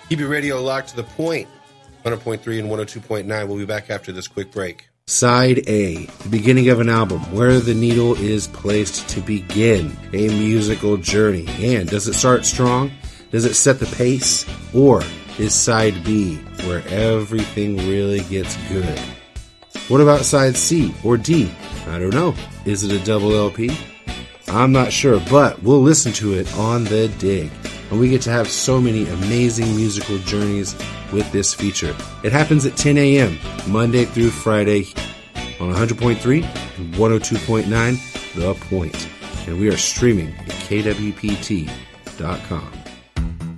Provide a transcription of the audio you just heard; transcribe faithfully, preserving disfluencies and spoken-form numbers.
Keep your radio locked to the point. one hundred point three and one oh two point nine. We'll be back after this quick break. Side A, the beginning of an album, where the needle is placed to begin a musical journey. And does it start strong? Does it set the pace? Or is Side B, where everything really gets good? What about Side C or D? I don't know. Is it a double L P? I'm not sure, but we'll listen to it on the dig. And we get to have so many amazing musical journeys with this feature. It happens at ten a.m. Monday through Friday on one hundred point three and one oh two point nine The Point. And we are streaming at K W P T dot com.